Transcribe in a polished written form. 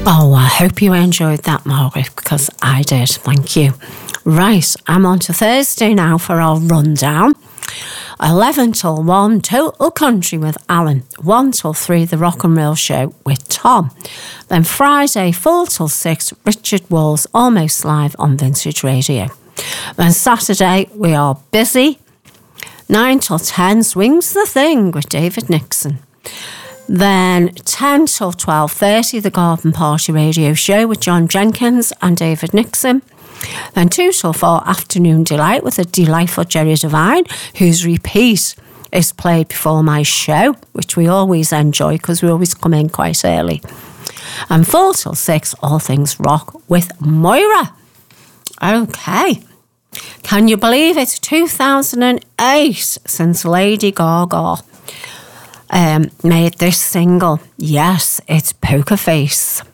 Oh, I hope you enjoyed that, Margaret, because I did. Thank you. Right, I'm on to Thursday now for our rundown. 11 till 1, Total Country with Alan. 1 till 3, The Rock and Roll Show with Tom. Then Friday, 4 till 6, Richard Walls, Almost Live on Vintage Radio. Then Saturday, we are busy. 9 till 10, Swings the Thing with David Nixon. Then 10 till 12:30, The Garden Party Radio Show with John Jenkins and David Nixon. Then 2 till 4, Afternoon Delight with the delightful Jerry Devine, whose repeat is played before my show, which we always enjoy because we always come in quite early. And 4 till 6, All Things Rock with Moira. Okay. Can you believe it's 2008 since Lady Gaga made this single? Yes, it's Poker Face.